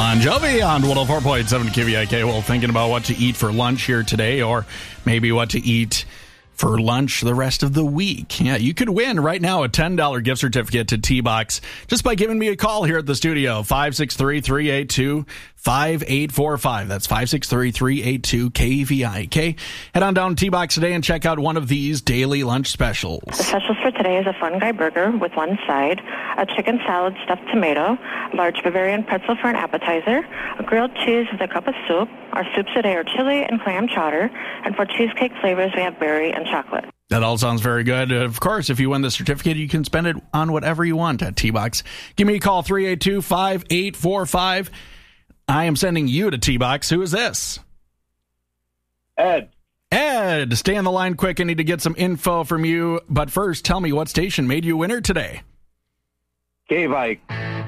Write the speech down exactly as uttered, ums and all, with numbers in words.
Bon Jovi on one oh four point seven K V I K. Well, thinking about what to eat for lunch here today, or maybe what to eat for lunch the rest of the week. Yeah, you could win right now a ten dollars gift certificate to T-Box just by giving me a call here at the studio. five six three, three eight two, five eight four five. That's five six three, three eight two, K V I K. Head on down to T-Box today and check out one of these daily lunch specials. The specials for today is a Fun Guy burger with one side, a chicken salad stuffed tomato, large Bavarian pretzel for an appetizer, a grilled cheese with a cup of soup. Our soups today are chili and clam chowder, and for cheesecake flavors, we have berry and chocolate. That all sounds very good. Of course, if you win the certificate, you can spend it on whatever you want at T-Box. Give me a call, three eight two, five eight four five. I am sending you to T-Box. Who is this? Ed. Ed, stay on the line quick. I need to get some info from you. But first, tell me what station made you winner today. K-Vike.